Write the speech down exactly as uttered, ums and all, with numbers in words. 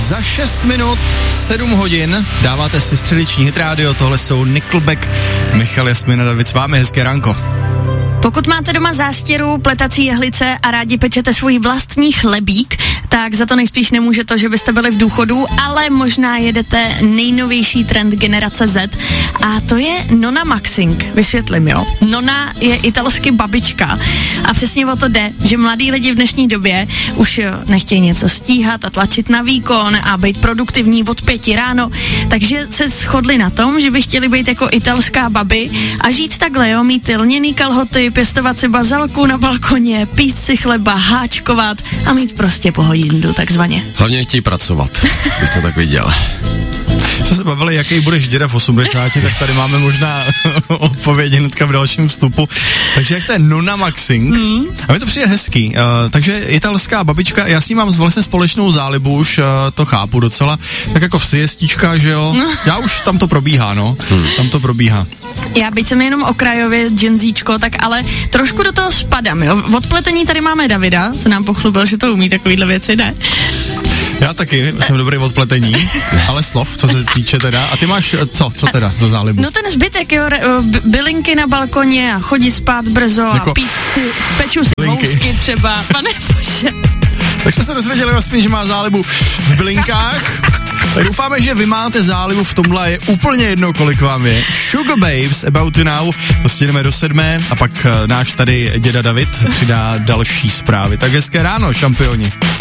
Za šest minut, sedm hodin, dáváte si středeční hit rádio, tohle jsou Nickelback, Michal, Jasmina, David, s vámi, hezké ránko. Pokud máte doma zástěru, pletací jehlice a rádi pečete svůj vlastní chlebík, tak za to nejspíš nemůže to, že byste byli v důchodu, ale možná jedete nejnovější trend generace Z a to je Nona Maxing. Vysvětlím, jo. Nona je italsky babička a přesně o to jde, že mladí lidi v dnešní době už nechtějí něco stíhat a tlačit na výkon a být produktivní od pěti ráno, takže se shodli na tom, že by chtěli být jako italská babi a žít takhle, jo, mít lněný kalhoty, pěstovat si bazalku na balkoně, pít si chleba, háčkovat a mít prostě pohodindu, takzvaně. Hlavně nechtějí pracovat, bych to tak viděl. Co se bavili, jaký budeš děda v osmdesáti, tak tady máme možná odpovědi hnedka v dalším vstupu. Takže jak to je Nona Maxing? Mm. A mi to přijde hezký. Uh, takže italská babička, já s ní mám vlastně společnou zálibu, už uh, to chápu docela. Tak jako v siestička, že jo? No. Já už tam to probíhá, no. Mm. Tam to probíhá. Já byť jsem jenom okrajově dženzíčko, tak ale trošku do toho spadám, jo. Od pletení tady máme Davida, se nám pochlubil, že to umí takovýhle věci, ne? Já taky jsem dobrý od pletení, ale slov, co se týče teda. A ty máš co? Co teda za zálibu? No ten zbytek, jo, b- bylinky na balkoně a chodit spát brzo jako a pít si, peču si housky třeba, pane bože. Tak jsme se dozvěděli vlastně, že má zálibu v bylinkách. Tak doufáme, že vy máte zálibu v tomhle, je úplně jedno, kolik vám je. Sugar Babes, About You Now, to stihneme do sedmé a pak náš tady děda David přidá další zprávy. Tak hezké ráno, šampioni.